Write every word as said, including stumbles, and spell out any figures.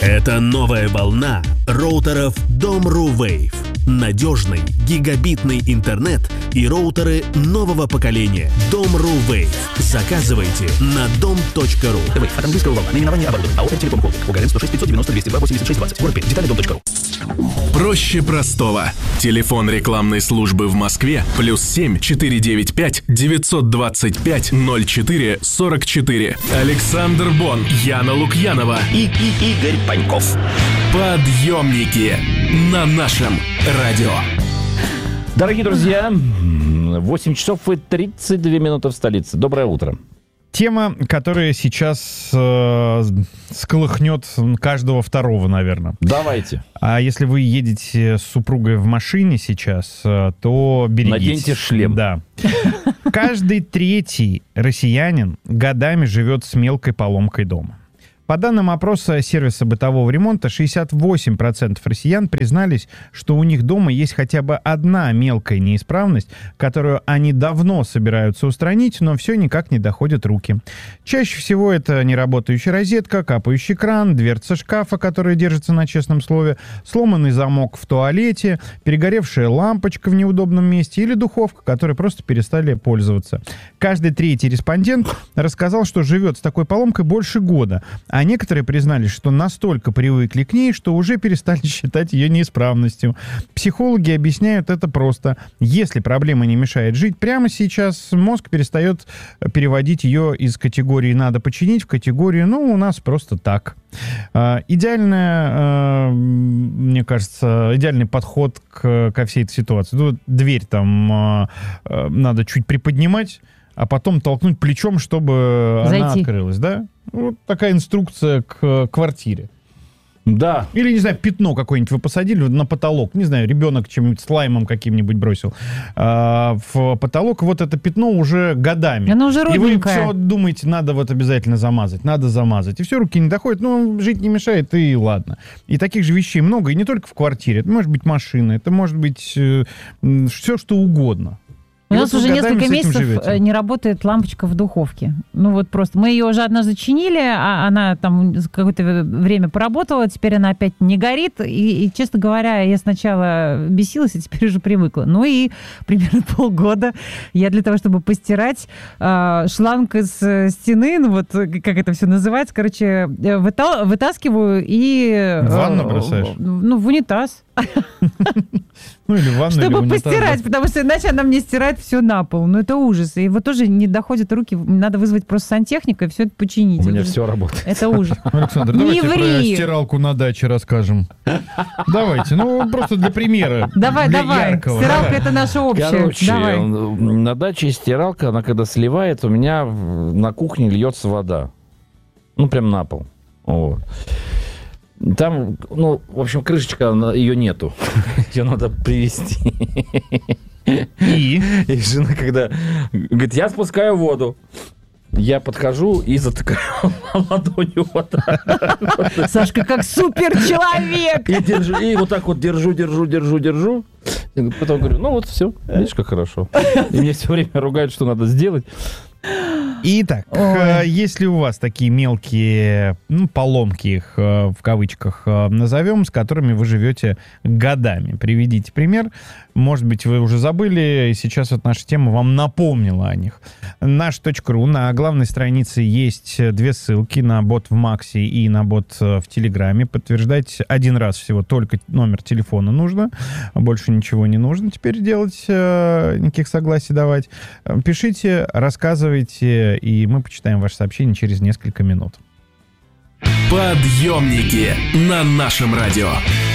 Это новая волна роутеров Dom.ru Wave. Надежный гигабитный интернет и роутеры нового поколения. Dom.ru Wave. Заказывайте на дом точка ру. Wave. От английского волна. Наименование оборудования. АО «Телеком Холдинг». УГРН сто шесть пятьсот девяносто двести два восемьдесят шесть двадцать. Город Пермь. Детали дом точка ру. Проще простого. Телефон рекламной службы в Москве плюс семь четыре девять пять девятьсот двадцать пять ноль четыре сорок четыре. Александр Бон, Яна Лукьянова И, и Игорь Паньков. Подъемники на нашем радио. Дорогие друзья, восемь часов и тридцать две минуты в столице. Доброе утро. Тема, которая сейчас э, сколыхнет каждого второго, наверное. Давайте. А если вы едете с супругой в машине сейчас, э, то берегитесь. Наденьте шлем. Да. Каждый третий россиянин годами живет с мелкой поломкой дома. По данным опроса сервиса бытового ремонта, шестьдесят восемь процентов россиян признались, что у них дома есть хотя бы одна мелкая неисправность, которую они давно собираются устранить, но все никак не доходят руки. Чаще всего это неработающая розетка, капающий кран, дверца шкафа, которая держится на честном слове, сломанный замок в туалете, перегоревшая лампочка в неудобном месте или духовка, которой просто перестали пользоваться. Каждый третий респондент рассказал, что живет с такой поломкой больше года, а некоторые признались, что настолько привыкли к ней, что уже перестали считать ее неисправностью. Психологи объясняют это просто. Если проблема не мешает жить прямо сейчас, мозг перестает переводить ее из категории «надо починить» в категорию «ну, у нас просто так». Идеальная, мне кажется, идеальный подход к, ко всей этой ситуации. Ну, дверь там надо чуть приподнимать, а потом толкнуть плечом, чтобы Зайти. Она открылась, да? Вот такая инструкция к квартире. Да. Или, не знаю, пятно какое-нибудь вы посадили на потолок. Не знаю, ребенок чем-нибудь слаймом каким-нибудь бросил а, в потолок. Вот это пятно уже годами. Оно уже родненькое. И вы все думаете, надо вот обязательно замазать, надо замазать. И все, руки не доходят. Ну, жить не мешает, и ладно. И таких же вещей много. И не только в квартире. Это может быть машина, это может быть э, все, что угодно. У нас уже несколько месяцев не работает лампочка в духовке. Ну вот просто. Мы ее уже однажды чинили, а она там какое-то время поработала, теперь она опять не горит. И, и, честно говоря, я сначала бесилась, а теперь уже привыкла. Ну и примерно полгода я для того, чтобы постирать э, шланг из стены, ну вот как это все называется, короче, выта- вытаскиваю и... В ванну бросаешь? Э, ну, в унитаз. Ну, или в ванну, чтобы или в унитаз, постирать, да. потому что иначе она мне стирает все на пол. Ну, это ужас. И вот тоже не доходят руки. Надо вызвать просто сантехника и все это починить. У меня это все работает. Это ужас. Александр, не давайте ври. про стиралку на даче расскажем. Давайте, ну, просто для примера. Давай, для давай. яркого. Стиралка Давай. это наша общая. Короче, Давай. на даче стиралка, она когда сливает, у меня на кухне льется вода. Ну, прям на пол. Вот. Там, ну, в общем, крышечка, ее нету. Ее надо привезти. И? И жена, когда говорит, я спускаю воду. Я подхожу и затыкаю ладонью вот так. Сашка, как суперчеловек! И, держу, и вот так вот держу, держу, держу, держу. И потом говорю, ну вот все, видишь, как хорошо. И мне все время ругают, что надо сделать. Итак, Ой. если у вас такие мелкие, ну, поломки их в кавычках назовем, с которыми вы живете годами, приведите пример. Может быть, вы уже забыли, и сейчас вот наша тема вам напомнила о них. наш точка ру. На главной странице есть две ссылки на бот в Максе и на бот в Телеграме. Подтверждать один раз всего только номер телефона нужно. Больше ничего не нужно теперь делать, никаких согласий давать. Пишите, рассказывайте, и мы почитаем ваше сообщение через несколько минут. Подъемники на нашем радио.